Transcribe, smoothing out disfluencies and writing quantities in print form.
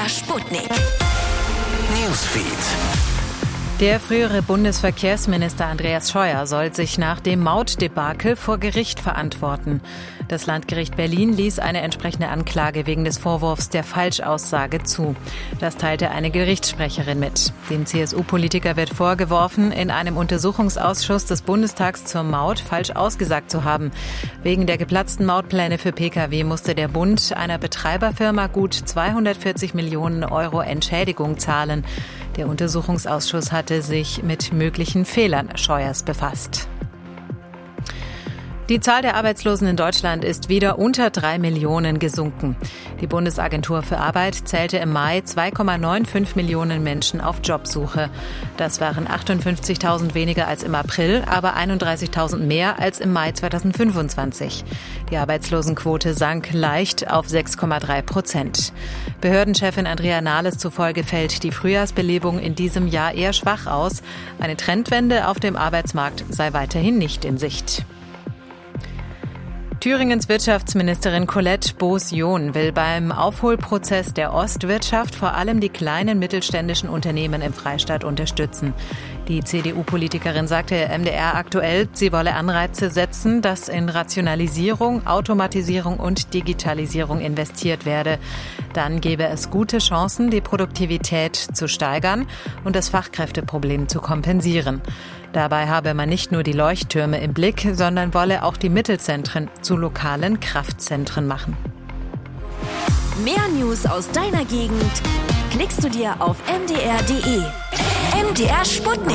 MDR Sputnik. Newsfeed. Der frühere Bundesverkehrsminister Andreas Scheuer soll sich nach dem Mautdebakel vor Gericht verantworten. Das Landgericht Berlin ließ eine entsprechende Anklage wegen des Vorwurfs der Falschaussage zu. Das teilte eine Gerichtssprecherin mit. Dem CSU-Politiker wird vorgeworfen, in einem Untersuchungsausschuss des Bundestags zur Maut falsch ausgesagt zu haben. Wegen der geplatzten Mautpläne für Pkw musste der Bund einer Betreiberfirma gut 240 Millionen Euro Entschädigung zahlen. Der Untersuchungsausschuss hatte sich mit möglichen Fehlern Scheuers befasst. Die Zahl der Arbeitslosen in Deutschland ist wieder unter 3 Millionen gesunken. Die Bundesagentur für Arbeit zählte im Mai 2,95 Millionen Menschen auf Jobsuche. Das waren 58.000 weniger als im April, aber 31.000 mehr als im Mai 2025. Die Arbeitslosenquote sank leicht auf 6,3%. Behördenchefin Andrea Nahles zufolge fällt die Frühjahrsbelebung in diesem Jahr eher schwach aus. Eine Trendwende auf dem Arbeitsmarkt sei weiterhin nicht in Sicht. Thüringens Wirtschaftsministerin Colette Boos-John will beim Aufholprozess der Ostwirtschaft vor allem die kleinen mittelständischen Unternehmen im Freistaat unterstützen. Die CDU-Politikerin sagte MDR aktuell, sie wolle Anreize setzen, dass in Rationalisierung, Automatisierung und Digitalisierung investiert werde. Dann gäbe es gute Chancen, die Produktivität zu steigern und das Fachkräfteproblem zu kompensieren. Dabei habe man nicht nur die Leuchttürme im Blick, sondern wolle auch die Mittelzentren zu lokalen Kraftzentren machen. Mehr News aus deiner Gegend klickst du dir auf mdr.de. MDR Sputnik.